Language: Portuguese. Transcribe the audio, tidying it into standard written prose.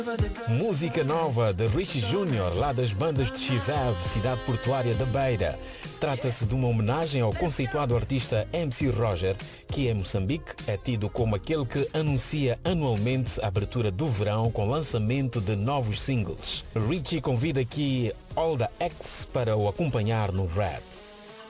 Música nova de Richie Júnior, lá das bandas de Chivave, cidade portuária da Beira. Trata-se de uma homenagem ao conceituado artista MC Roger, que em Moçambique é tido como aquele que anuncia anualmente a abertura do verão com lançamento de novos singles. Richie convida aqui All the X para o acompanhar no rap.